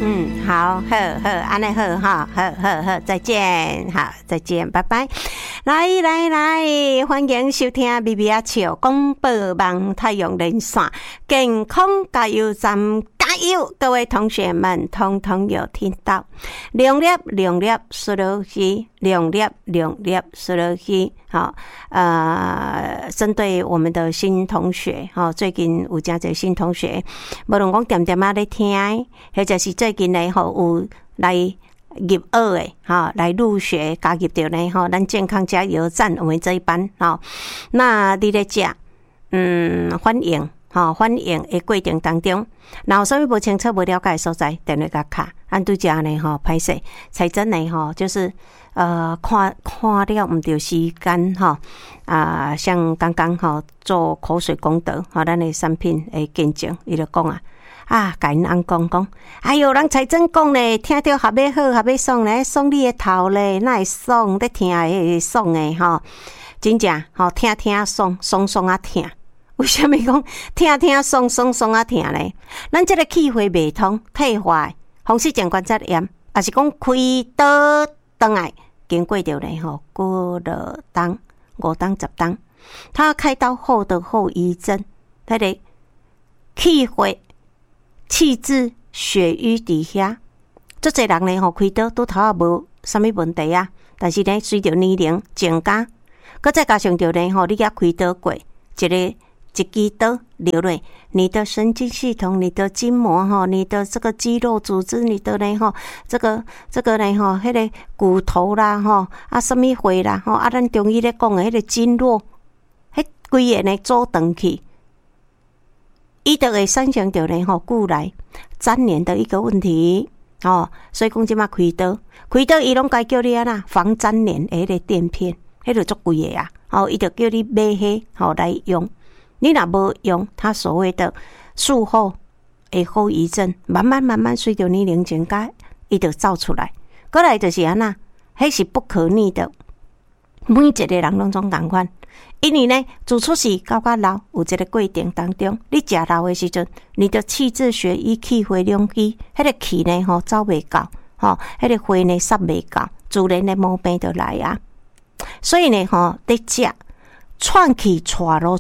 好，安尼好哈，好，再见，好，再见，拜拜。来，欢迎收听 BB 阿笑广播网太阳连线健康加油站，加油！各位同学们，通通有听到。6粒输入去，6粒输入去。好，针对我们的新同学，最近有真侪新同学，无论讲点点啊咧听，或者是最近咧有来入学的来入学加入到呢咱健康加油站我们这一班那你咧食欢迎的过程当中，然后什么不清楚不了解的所在，电话甲卡，按拄则呢歹势，才真呢就是看了唔对时间像刚刚做口水功德咱的产品的见证，伊就讲甲因翁讲，哎哟，人才真讲咧，听着合要好，合要爽咧，爽你的头咧，哪会爽？咧听会爽诶真正听爽啊听。为什么讲听爽啊听咧？咱这个气血未通退化，风湿性关节炎，也是讲开刀倒来，经过着咧过了当5当10当，他开刀后的后遗症，他的气血。气滞血瘀伫遐，足侪人咧开刀拄头无啥物问题但是咧随着年龄增加，搁再加上着咧你也开刀过，一支刀流落，你的神经系统、你的筋膜你的这个肌肉组织、你的咧这个咧迄个骨头啦什么血啦咱中医咧讲的迄个经络，迄规个咧阻断去。伊就会产生着咧久来粘连的一个问题所以讲即马开刀伊拢该叫你防粘连的迄个垫片，迄就足贵的伊就叫你买迄来用。你若无用，它所谓的术后的后遗症，慢慢随着年龄增加，伊就走出来。过来就是迄是不可逆的，每一个人拢总共款。因为呢，自出世到老有一个过程当中，你食老的时阵，你的气滞血瘀、气血两虚，迄个气呢走袂到，迄个血呢塞袂到，自然的毛病就来所以呢得食喘气喘咯，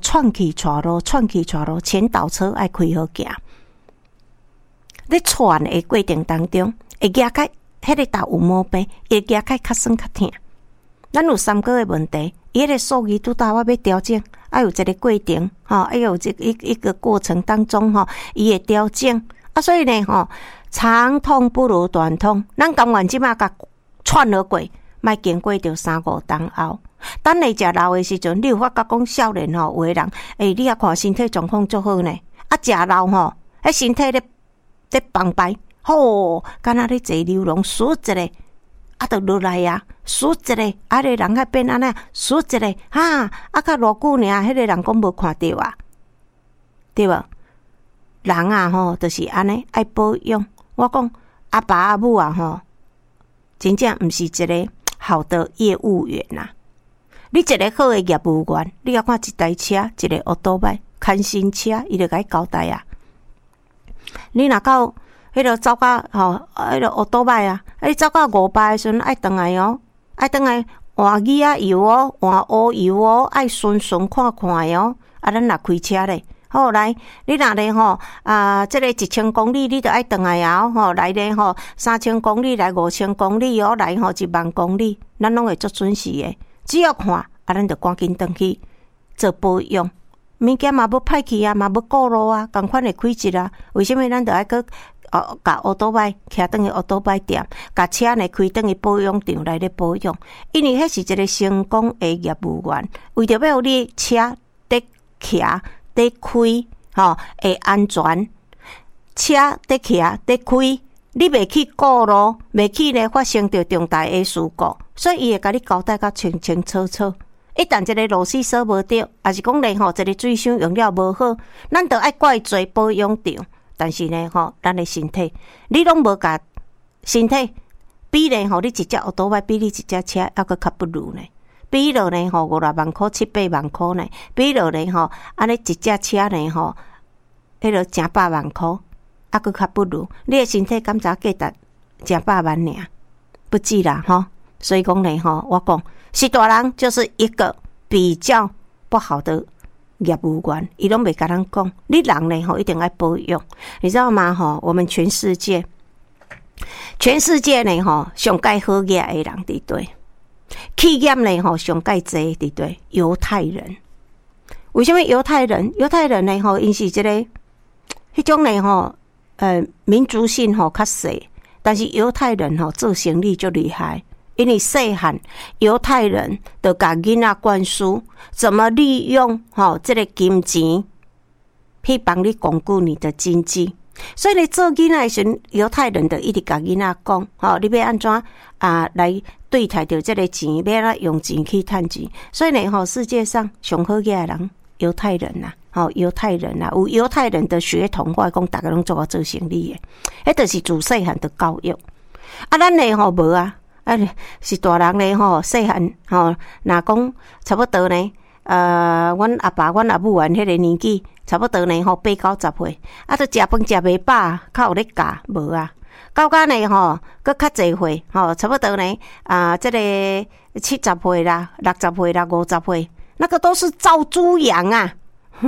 前导车爱开好行。咧喘的过程当中，会举开迄个头有毛病，会举开较酸较痛。咱有3个的问题。伊个数据拄到我要调整，有一个过程要有一个过程当中伊会调整所以呢长痛不如短痛，咱甘愿即马甲喘落过，莫经过着3-5当后。等你食老的时阵，你有发觉讲少年有的人你也看身体状况足好呢，食老迄身体咧崩败敢若咧坐流笼输一个就落来输一个个人较变安尼输一个较偌久尔，迄个人讲无看到对无？人就是安尼爱保养。我讲阿爸阿母真正毋是一个好的业务员你一个好的业务员，你要看一台车，一个奥多麦看新车，伊就甲你交代你若到迄个走到迄个奥多麦你走到5摆的时阵爱转来爱转来换机油换乌油爱顺看看咱若开车咧，好来，你若咧这个1000公里你就爱转来来咧3000公里来5000公里来10000公里，咱拢会做准时的。只要看咱就赶紧转去做保养。物件嘛要歹去嘛要过路同款会开一为什么咱就爱去甲奥多麦徛转去奥多麦店，甲车呢开转去保养场来咧保养？因为迄是一个成功的业务员，为着要你车得徛得开会安全，车得徛得开，你袂去过路，袂去咧发生着重大的事故，所以伊会甲你交代甲清清楚楚。一旦一个螺丝锁无对，也是讲咧一个水箱用了无好，咱就爱怪罪保养场。但是呢咱的身体，你拢无甲身体比咧你一只奥多麦比你一只车还佫较不如呢。比落呢5-6万块、7-8万块呢，比落呢安尼一只车呢迄个成100万块， 还佫较不如，你的身体敢知价值100万尔，不止啦吼。所以讲呢吼，我讲是大人就是一个比较不好的业务员，伊拢袂甲咱讲，你人呢吼一定要保养，你知道吗？吼，我们全世界呢吼，上介好业的人伫对，企业呢吼上介济伫对，犹太人。为什么犹太人？犹太人呢吼，因是这个迄种呢吼，民族性吼较细，但是犹太人吼做生意就厉害。因为细汉犹太人就甲囡仔灌输怎么利用这个金钱去帮你巩固你的经济，所以你做囡仔的时候，犹太人就一直甲囡仔讲，你要安怎来对待着这个钱，要安怎用钱去赚钱。所以呢，世界上上好嘅人犹太人呐，犹太人呐，有犹太人的血统，我讲大家拢做做生意的，迄就是自细汉的教育。咱呢无啊。是大人咧细汉若讲差不多呢，阮阿爸、阮阿母迄个年纪，差不多呢8、90岁，都食饭食袂饱，较有咧教无啊？到呢佫较济岁差不多呢这个70岁啦、60岁啦、50岁，那个都是照猪养啊。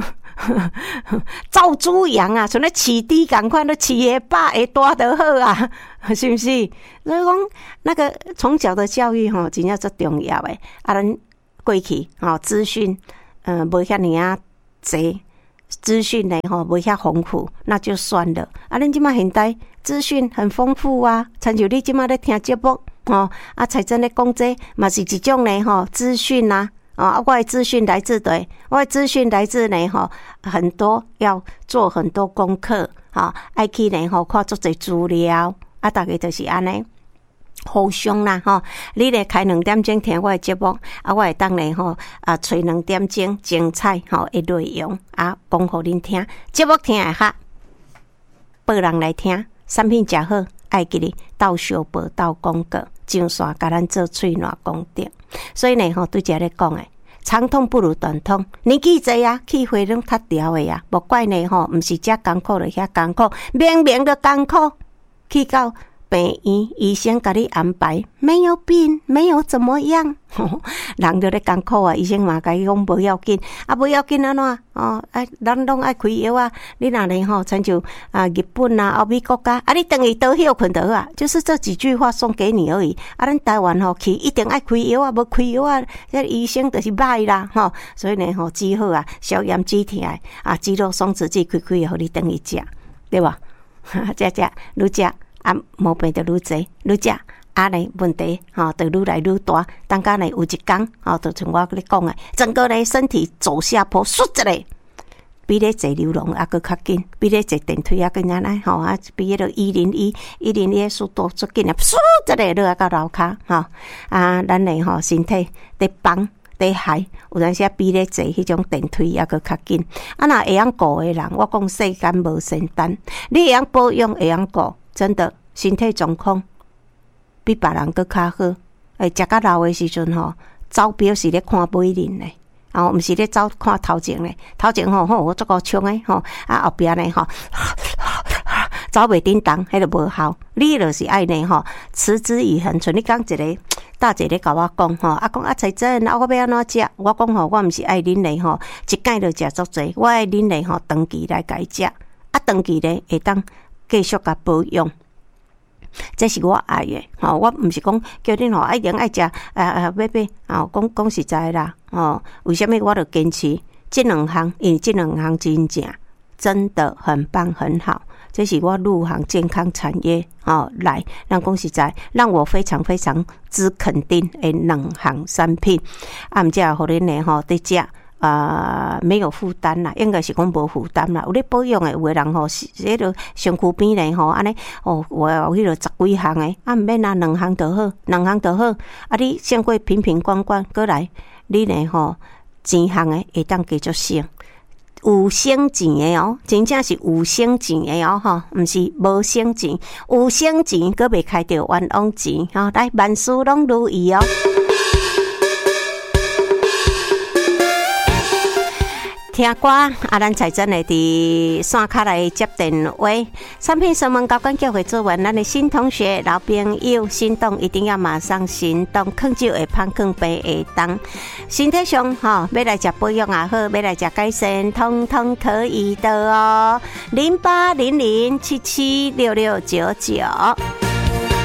照猪养啊，像咧饲猪共款，都饲会饱会大就好啊，是不是？所以讲那个从小的教育真正最重要诶。咱过去资讯无遐尔啊济，资讯呢无遐丰富，那就算了。咱即马现代资讯很丰富啊，亲像你即马咧听节目彩珍咧讲这嘛是一种呢资讯啊。我的资讯来自对，我的资讯来自呢很多要做很多功课爱去呢看足侪资料大家就是安尼互相啦你咧开2点钟听我的节目我会当呢找2点钟精彩的内容讲互恁听，节目听会合，报人来听，产品诚好，爱记哩斗相报斗广告，上线甲咱做喙暖功德。所以呢对这咧讲诶，长痛不如短痛，年纪济啊，气血拢塌掉诶啊，莫怪呢毋是遮艰苦就遐艰苦，明明就艰苦，去到病院医生甲你安排，没有病，没有怎么样，人就咧艰苦啊，医生嘛甲伊讲无要紧，无要紧安怎咱拢爱开药啊，你若呢亲像日本啊、美国啊，你等于倒休困倒啊，就是这几句话送给你而已。咱台湾去一定爱开药啊，无开药啊，这医生就是歹啦所以呢只好消炎止痛肌肉松弛剂开互你等于食，对吧？食愈食毛病就愈侪，愈食呢问题就愈来愈大。等下呢有一天就像我跟你讲的，整个呢身体走下坡，唰一下，比咧坐流浪佫较紧，比咧坐电梯更加来比迄个101的速度足紧唰一下落到楼骹咱呢身体在放在海，有阵时比咧坐迄种电梯佫较紧若会晓顾的人，我讲世间无仙丹，你会晓保养会晓顾，真的身体状况比别人佫较好。食到老的时阵走表是咧看尾面嘞，毋是咧走看头前嘞。头前我足够冲诶后壁呢走袂叮当，迄个无效。你就是爱呢持之以恒。像你讲一个大姐咧甲我讲讲彩珍我要安怎食？我讲我毋是爱恁嘞一摆就食足济，我爱恁嘞长期来甲伊食长期咧会当继续甲保养。这是我爱的我毋是讲叫恁一定爱食讲实在啦为什么我就坚持这2项？因为这2项真的很棒很好，这是我入行健康产业来让讲实在让我非常非常之肯定的2项产品毋则互恁呢在食没有负担啦，应该是讲无负担啦。有咧保养的，有的人迄个身躯边咧安尼我有迄个10几项诶毋免2项就好，2项就好你先过瓶瓶罐罐过来，你呢钱项诶会当继续省，有省钱诶真正是有省钱诶毋是无省钱，有省钱佫袂开着冤枉钱来万事拢如意听歌啊，咱才真会伫线卡来接电话。产品说明交管局会做完，咱的新同学、老朋友行动一定要马上行动，囥酒会芳，囥杯会当。身体上要来食保养也好，要来食改善，通通可以的哦。0800776699。